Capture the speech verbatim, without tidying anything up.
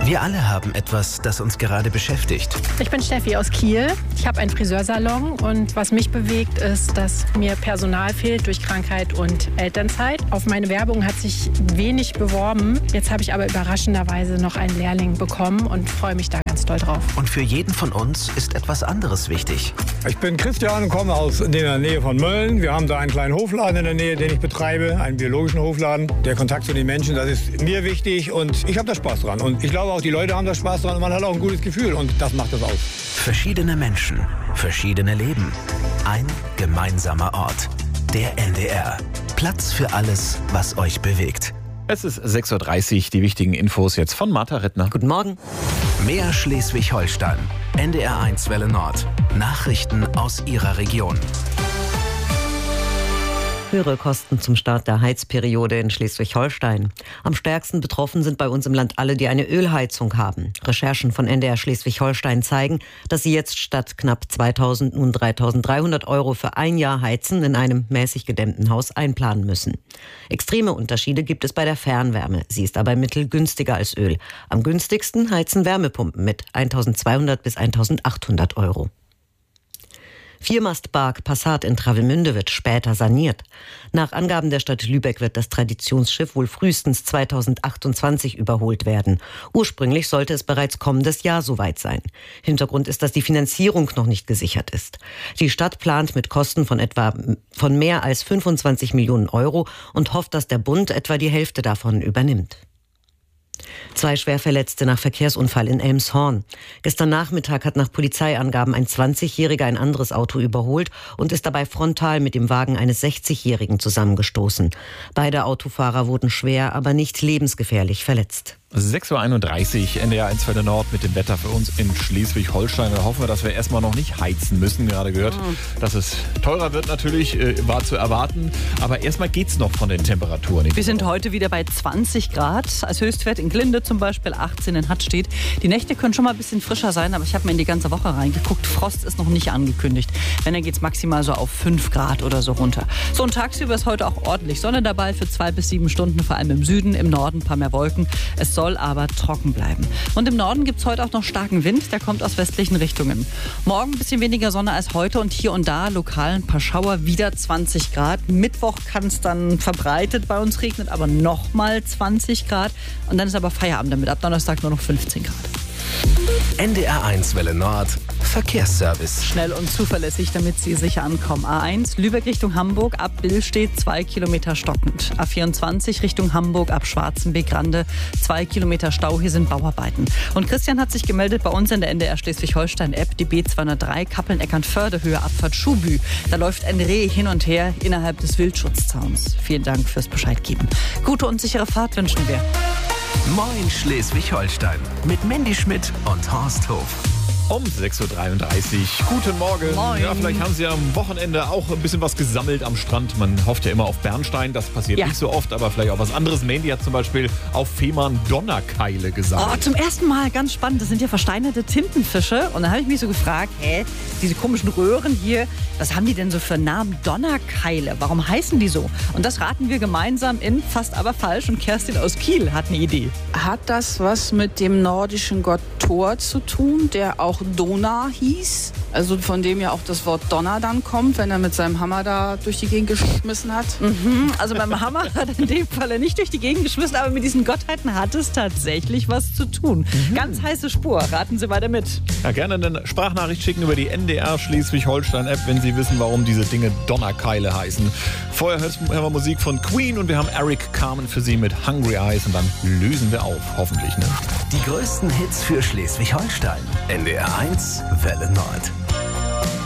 Wir alle haben etwas, das uns gerade beschäftigt. Ich bin Steffi aus Kiel. Ich habe einen Friseursalon und was mich bewegt, ist, dass mir Personal fehlt durch Krankheit und Elternzeit. Auf meine Werbung hat sich wenig beworben. Jetzt habe ich aber überraschenderweise noch einen Lehrling bekommen und freue mich da ganz doll drauf. Und für jeden von uns ist etwas anderes wichtig. Ich bin Christian und komme aus in der Nähe von Mölln. Wir haben da einen kleinen Hofladen in der Nähe, den ich betreibe, einen biologischen Hofladen. Der Kontakt zu den Menschen, das ist mir wichtig und ich habe da Spaß dran. Und ich glaube auch, die Leute haben da Spaß dran und man hat auch ein gutes Gefühl und das macht das aus. Verschiedene Menschen, verschiedene Leben. Ein gemeinsamer Ort. Der N D R. Platz für alles, was euch bewegt. Es ist sechs Uhr dreißig, die wichtigen Infos jetzt von Martha Rittner. Guten Morgen. Mehr Schleswig-Holstein. N D R eins Welle Nord. Nachrichten aus Ihrer Region. Höhere Kosten zum Start der Heizperiode in Schleswig-Holstein. Am stärksten betroffen sind bei uns im Land alle, die eine Ölheizung haben. Recherchen von N D R Schleswig-Holstein zeigen, dass sie jetzt statt knapp zweitausend nun dreitausenddreihundert Euro für ein Jahr Heizen in einem mäßig gedämmten Haus einplanen müssen. Extreme Unterschiede gibt es bei der Fernwärme. Sie ist aber im Mittel günstiger als Öl. Am günstigsten heizen Wärmepumpen mit eintausendzweihundert bis eintausendachthundert Euro. Viermastbark Passat in Travemünde wird später saniert. Nach Angaben der Stadt Lübeck wird das Traditionsschiff wohl frühestens zweitausendachtundzwanzig überholt werden. Ursprünglich sollte es bereits kommendes Jahr soweit sein. Hintergrund ist, dass die Finanzierung noch nicht gesichert ist. Die Stadt plant mit Kosten von etwa von mehr als fünfundzwanzig Millionen Euro und hofft, dass der Bund etwa die Hälfte davon übernimmt. Zwei Schwerverletzte nach Verkehrsunfall in Elmshorn. Gestern Nachmittag hat nach Polizeiangaben ein zwanzigjähriger ein anderes Auto überholt und ist dabei frontal mit dem Wagen eines sechzigjährigen zusammengestoßen. Beide Autofahrer wurden schwer, aber nicht lebensgefährlich verletzt. sechs Uhr einunddreißig, N D R eins Welle Nord mit dem Wetter für uns in Schleswig-Holstein. Da hoffen wir, dass wir erstmal noch nicht heizen müssen. Gerade gehört, mhm. dass es teurer wird natürlich, äh, war zu erwarten. Aber erstmal geht's noch von den Temperaturen. Wir sind heute wieder bei zwanzig Grad. Als Höchstwert in Glinde zum Beispiel, achtzehn in Hattstedt. Die Nächte können schon mal ein bisschen frischer sein, aber ich habe mir in die ganze Woche reingeguckt. Frost ist noch nicht angekündigt. Wenn, dann geht's maximal so auf fünf Grad oder so runter. So, und tagsüber ist heute auch ordentlich Sonne dabei für zwei bis sieben Stunden, vor allem im Süden, im Norden ein paar mehr Wolken. Es soll aber trocken bleiben. Und im Norden gibt es heute auch noch starken Wind, der kommt aus westlichen Richtungen. Morgen ein bisschen weniger Sonne als heute und hier und da lokal ein paar Schauer, wieder zwanzig Grad. Mittwoch kann es dann verbreitet bei uns regnen, aber nochmal zwanzig Grad. Und dann ist aber Feierabend damit, ab Donnerstag nur noch fünfzehn Grad. N D R eins Welle Nord. Verkehrsservice. Schnell und zuverlässig, damit Sie sicher ankommen. A eins Lübeck Richtung Hamburg, ab Billstedt zwei Kilometer stockend. A vierundzwanzig Richtung Hamburg, ab Schwarzenbeck-Rande zwei Kilometer Stau, hier sind Bauarbeiten. Und Christian hat sich gemeldet bei uns in der N D R Schleswig-Holstein-App, die B zweihundertdrei Kappeln-Eckernförde, Höhe Abfahrt Schuhbü. Da läuft ein Reh hin und her innerhalb des Wildschutzzauns. Vielen Dank fürs Bescheid geben. Gute und sichere Fahrt wünschen wir. Moin Schleswig-Holstein mit Mandy Schmidt und Horst Hof. Um sechs Uhr dreiunddreißig. Guten Morgen. Moin. Ja, vielleicht haben Sie am Wochenende auch ein bisschen was gesammelt am Strand. Man hofft ja immer auf Bernstein, das passiert ja. nicht so oft, aber vielleicht auch was anderes. Mandy hat zum Beispiel auf Fehmarn Donnerkeile gesammelt. Oh, zum ersten Mal, ganz spannend, das sind ja versteinerte Tintenfische. Und dann habe ich mich so gefragt, hä, diese komischen Röhren hier, was haben die denn so für Namen? Donnerkeile, warum heißen die so? Und das raten wir gemeinsam in Fast aber falsch. Und Kerstin aus Kiel hat eine Idee. Hat das was mit dem nordischen Gott Thor zu tun, der auch Donar hieß? Also von dem ja auch das Wort Donner dann kommt, wenn er mit seinem Hammer da durch die Gegend geschmissen hat. Mhm, also beim Hammer hat er in dem Fall nicht durch die Gegend geschmissen, aber mit diesen Gottheiten hat es tatsächlich was zu tun. Mhm. Ganz heiße Spur, raten Sie weiter mit. Ja, gerne eine Sprachnachricht schicken über die N D R Schleswig-Holstein-App, wenn Sie wissen, warum diese Dinge Donnerkeile heißen. Vorher hören wir Musik von Queen und wir haben Eric Carmen für Sie mit Hungry Eyes und dann lösen wir auf, hoffentlich. Ne? Die größten Hits für Schleswig-Holstein. N D R eins Welle Nord.